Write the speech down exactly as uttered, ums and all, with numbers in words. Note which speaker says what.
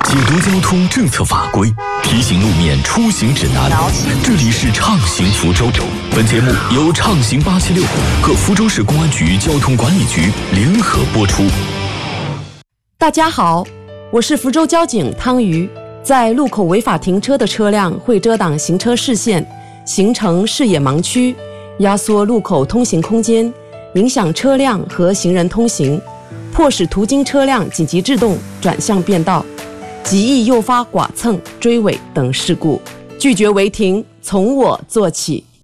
Speaker 1: 解读交通政策法规，提醒路面出行指南。这里是畅行福州，本节目由畅行八七六和福州市公安局交通管理局联合播出。
Speaker 2: 大家好，我是福州交警汤瑜。在路口违法停车的车辆会遮挡行车视线，形成视野盲区，压缩路口通行空间，影响车辆和行人通行，迫使途经车辆紧急制动转向变道，极易诱发剐蹭、追尾等事故。拒绝违停，从我做起。